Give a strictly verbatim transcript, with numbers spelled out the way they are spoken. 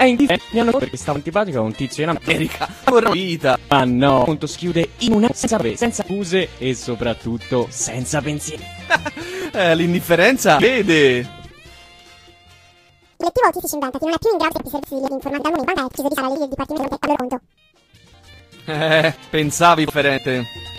è indifferente. Mi hanno detto perché stavo antipatico a un tizio in America. Porra vita. Ma no, appunto si chiude in una senza sapere, senza accuse e soprattutto senza pensieri. eh, l'indifferenza vede. Il direttivo autistici inventati non è più in grado di servizi di informatica al momento, banca è deciso di fare le linee del dipartimento a loro conto. Eh, pensavi differente.